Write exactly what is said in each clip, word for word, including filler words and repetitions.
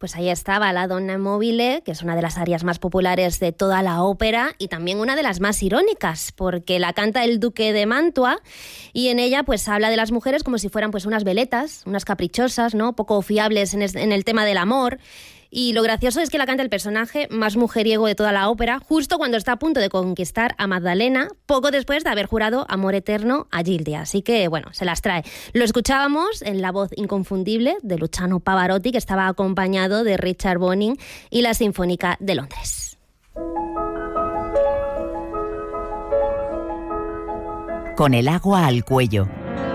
pues ahí estaba la Donna Mobile, que es una de las arias más populares de toda la ópera y también una de las más irónicas, porque la canta el duque de Mantua y en ella pues habla de las mujeres como si fueran pues unas veletas, unas caprichosas, ¿no? Poco fiables en, es, en el tema del amor. Y lo gracioso es que la canta el personaje más mujeriego de toda la ópera, justo cuando está a punto de conquistar a Magdalena, poco después de haber jurado amor eterno a Gildia. Así que, bueno, se las trae. Lo escuchábamos en la voz inconfundible de Luciano Pavarotti, que estaba acompañado de Richard Boning y la Sinfónica de Londres. Con el agua al cuello.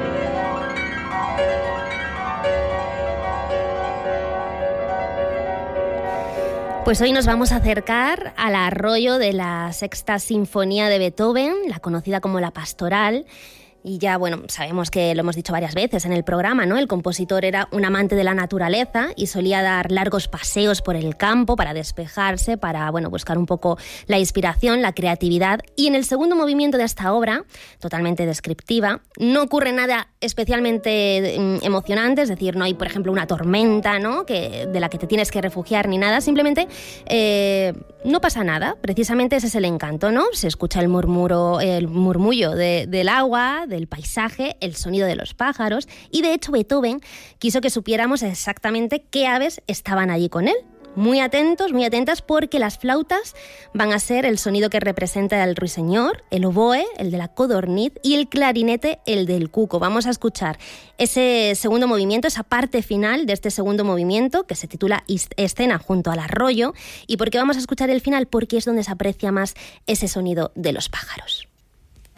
Pues hoy nos vamos a acercar al arroyo de la Sexta Sinfonía de Beethoven, la conocida como la Pastoral. Y ya, bueno, sabemos que lo hemos dicho varias veces en el programa, ¿no? El compositor era un amante de la naturaleza y solía dar largos paseos por el campo para despejarse, para, bueno, buscar un poco la inspiración, la creatividad. Y en el segundo movimiento de esta obra, totalmente descriptiva, no ocurre nada especialmente emocionante, es decir, no hay, por ejemplo, una tormenta, ¿no? Que, de la que te tienes que refugiar ni nada, simplemente eh, no pasa nada. Precisamente ese es el encanto, ¿no? Se escucha el murmuro, el murmullo de, del agua, del paisaje, el sonido de los pájaros, y de hecho Beethoven quiso que supiéramos exactamente qué aves estaban allí con él. Muy atentos, muy atentas, porque las flautas van a ser el sonido que representa el ruiseñor, el oboe, el de la codorniz, y el clarinete, el del cuco. Vamos a escuchar ese segundo movimiento, esa parte final de este segundo movimiento, que se titula Escena junto al arroyo. ¿Y por qué vamos a escuchar el final? Porque es donde se aprecia más ese sonido de los pájaros.